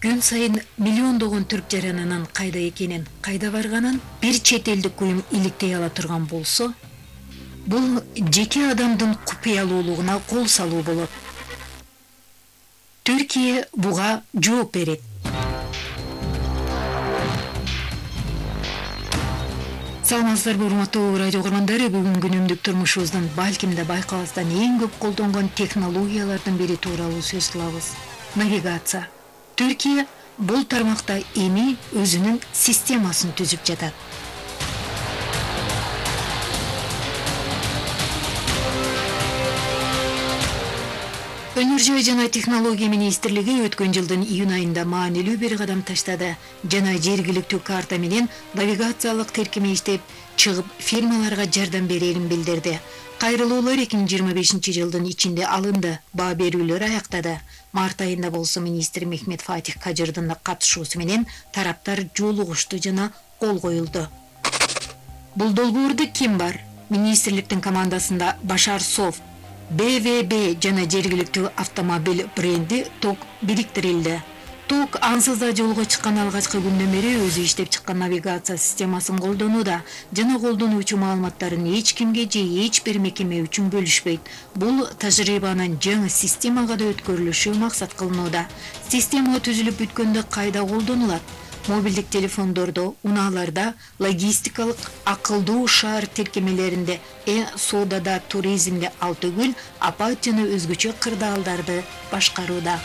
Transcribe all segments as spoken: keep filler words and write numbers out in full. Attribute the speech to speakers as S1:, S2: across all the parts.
S1: Күн сайын миллиондогон түрк жаранынын кайда экенин, кайда барганын бир чет элдик уюм иликтей ала турган болсо, бул жеке адамдын купуялуулугуна кол салуу болот. Түркия буга жооп берет. Саламатсыздарбы, урматтуу радио көргөндөрү, бүгүн күнүмдүк турмушубуздун балким да байкабастан эң көп колдонгон технологиялардын бири тууралуу сөз кылабыз. Навигация. Түркия бул тармакта эми өзүнүн системасын түзүп жатат. Өнөр жай жана технология министрлиги өткөн жылдын июнь айында маанилүү бир кадам таштады жана жергиликтүү карта менен навигациялык тиркеме иштеп чыгып фирмаларга жардам берерин билдирди. Кайрылуулар эки миң жыйырма бешинчи жылдын ичинде алынды, баа берүүлөр аяктады. Март айында болсо министр Мехмет Фатих Кажырдын катышуусу менен тараптар жолугушту жана кол коюлду. Бул долбоорду ким бар? Министрликтин командасында Башар Сов, бэ вэ бэ жана жергиликтүү автомобиль бренди ТОК бириктирилди. ТОК ансыз да жолго чыккан алгачкы күндөн бери өзү иштеп чыккан навигация системасын колдонууда жана колдонуучу маалыматтарын эч кимге же эч бир мекеме үчүн бөлүшпөйт. Бул тажрыйбанын жаңы системага да өткөрүлүшү максат кылынууда. Система түзүлүп бүткөндө кайда колдонулат? Мобилдик телефондордо, унааларда, логистикалык акылдуу шаар тиркемелеринде, э соодада, туризмде, ал түгүл апат жана өзгөчө кырдаалдарды башкарууда.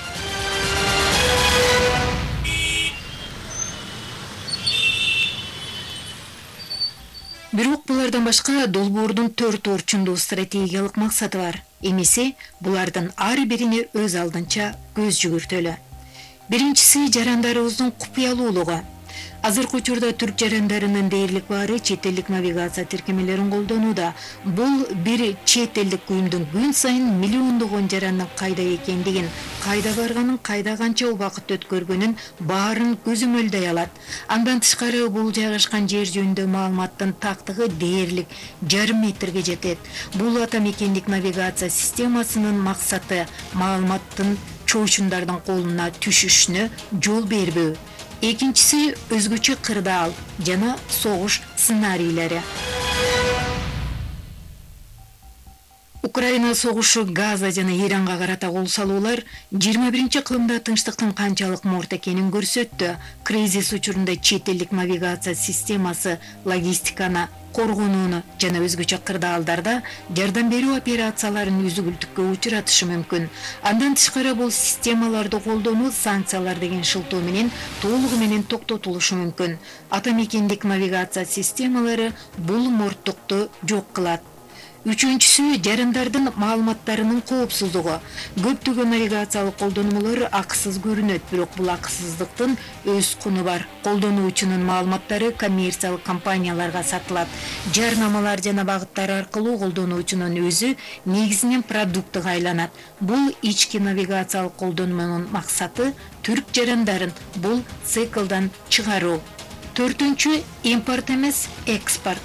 S1: Бирок булардан башка долбоордун төрт орчундуу стратегиялык максаты бар. Эмесе булардын ар бирине өз алдынча көз жүгүртөлү. Биринчиси жарандарыбыздын купуялуулугу. Азыркы учурда түрк жарандарынын дээрлик баары чет элдик навигация тиркемелерин колдонууда. Бул бир чет элдик уюмдун күн сайын миллиондогон жарандын кайда экендигин, кайда барганын, кайда канча убакыт өткөргөнүн баарын көзөмөлдөй алат. Андан тышкары бул жайгашкан жер жөнүндө маалыматтын тактыгы дээрлик жарым метрге жетет. Бул ата мекендик навигация системасынын максаты маалыматтын чоочундардын колуна түшүшүнө жол бербөө. Экинчиси өзгөчө кырдаал жана согуш сценарийлери. Украина согушу Газа жана Иранга карата кол салуулар жыйырма биринчи кылымда тынчтыктын канчалык морт экенин көрсөттү. Кризис учурунда чет элдик навигация системасы логистиканы коргонууну жана өзгөчө кырдаалдарда жардам берүү операцияларын үзүгүлтүккө учуратышы мүмкүн. Андан тышкары бул системаларды колдонуу санкциялар деген шылтоо менен толугу менен токтотулушу мүмкүн. Ата мекендик навигация системалары бул морттукту жок кылат. Үчүнчүсү жарандардын маалыматтарынын коопсуздугу. Көптөгөн навигациялык колдонмолор акысыз көрүнөт, бирок бул акысыздыктын өз куну бар. Колдонуучунун маалыматтары коммерциялык компанияларга сатылат. Жарнамалар жана багыттар аркылуу колдонуучунун өзү негизинен продуктуга айланат. Бул ички навигациялык колдонмонун максаты түрк жарандарын бул циклдан чыгаруу. Төртүнчү импорт эмес, экспорт.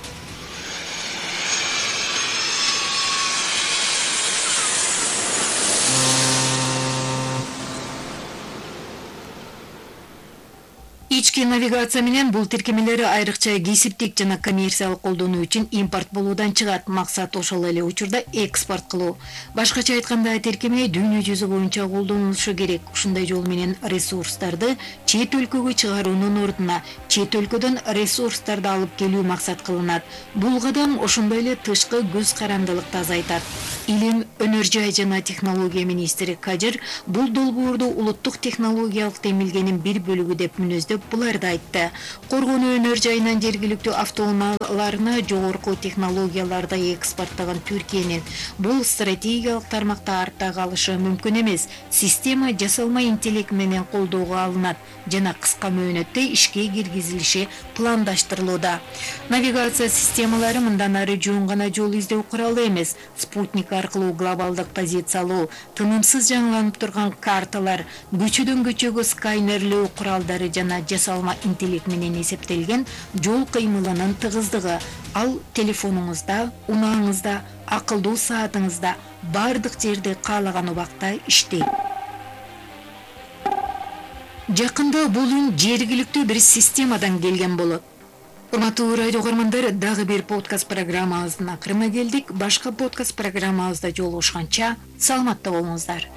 S1: Ички навигация менен бул тиркемелери айрыкча кесиптик жана коммерциялык колдонуу үчүн импорт болуудан чыгат. Максат ошол эле учурда экспорт кылуу. Башкача айтканда, тиркеме дүйнө жүзү боюнча колдонулушу керек. Ушундай жол менен ресурстарды чет өлкөгө чыгаруунун ордуна чет өлкөдөн ресурстарды алып келүү максат кылынат. Бул кадам ошондой эле тышкы көз карандылыкты азайтат. Илим, өнөр жай жана технология министри Кажыр бул долбоорду улуттук технологиялык демилгенин бир бөлүгү деп мүнөздөп буларды айтты. Коргонуу өнөр жайынан жергиликтүү автоунааларына жогорку технологияларды экспорттаган Түркиянын бул стратегиялык тармакта артта калышы мүмкүн эмес. Система жасалма интеллект менен колдоого алынат жана кыска мөөнөттө ишке киргизилиши пландаштырылууда. Навигация системалары мындан ары жөн гана жол издөө куралы эмес, спутник аркылуу глобалдык позициялоо, тынымсыз жаңыланып турган карталар, көчөдөн көчөгө скайнерлөө куралдары жана жасалма интеллект менен эсептелген жол кыймылынын тыгыздыгы. Ал телефонуңузда, унааңызда, акылдуу саатыңызда бардык жерде каалаган убакта иштейт. Жакында бул үн жергиликтүү бир системадан келген болот. Урматтуу радио угармандар, дагы бир подкаст программабыздын акырына келдик. Башка подкаст программабызда жолугушканча саламатта болуңуздар.